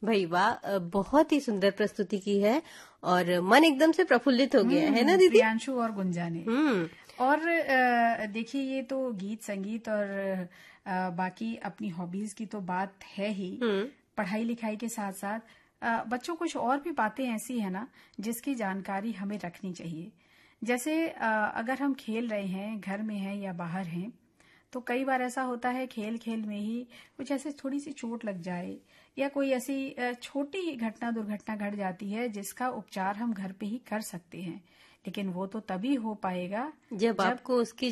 भाई वाह, बहुत ही सुंदर प्रस्तुति की है और मन एकदम से प्रफुल्लित हो गया है ना दीदी? प्रियांशु और गुंजा ने। और देखिए, ये तो गीत संगीत और बाकी अपनी हॉबीज की तो बात है ही। पढ़ाई लिखाई के साथ साथ बच्चों कुछ और भी बातें ऐसी है ना जिसकी जानकारी हमें रखनी चाहिए। जैसे अगर हम खेल रहे हैं, घर में हैं या बाहर हैं, तो कई बार ऐसा होता है खेल खेल में ही कुछ ऐसे थोड़ी सी चोट लग जाए या कोई ऐसी छोटी ही दुर्घटना घट जाती है जिसका उपचार हम घर पे ही कर सकते हैं, लेकिन वो तो तभी हो पाएगा जब आपको उसकी